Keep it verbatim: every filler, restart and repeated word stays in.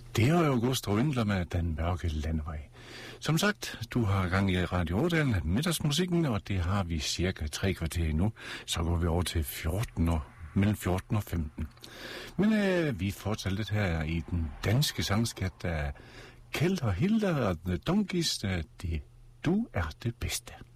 Det er august og vindler med Den Mørke Landevej. Som sagt, du har gang i Radio Ådalen middagsmusikken, og det har vi cirka tre kvarter nu. Så går vi over til fjorten og, mellem fjorten og femten. Men øh, vi fortsætter lidt her i den danske sangskat af Kjeld og Hilda og The Donkeys. Det, du er det bedste.